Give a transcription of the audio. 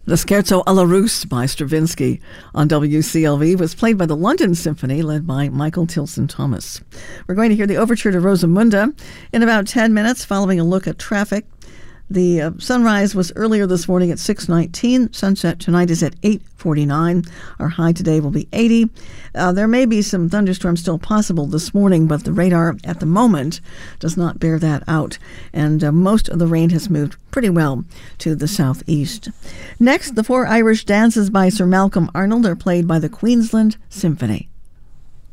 The Scherzo alla Russe by Stravinsky on WCLV was played by the London Symphony, led by Michael Tilson Thomas. We're going to hear the Overture to Rosamunda in about 10 minutes, following a look at traffic. The sunrise was earlier this morning at 6:19. Sunset tonight is at 8:49. Our high today will be 80. There may be some thunderstorms still possible this morning, but the radar at the moment does not bear that out. And most of the rain has moved pretty well to the southeast. Next, the 4 Irish dances by Sir Malcolm Arnold are played by the Queensland Symphony.